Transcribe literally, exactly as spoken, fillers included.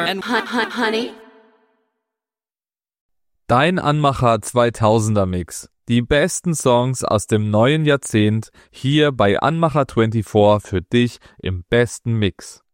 and honey. Dein Anmacher zweitausender Mix. Die besten Songs aus dem neuen Jahrzehnt hier bei Anmacher vierundzwanzig für dich im besten Mix.